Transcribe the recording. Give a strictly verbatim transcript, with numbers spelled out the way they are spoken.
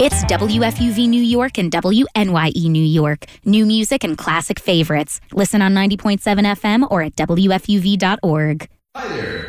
It's W F U V New York and W N Y E New York. New music and classic favorites. Listen on ninety point seven F M or at W F U V dot org. Hi there.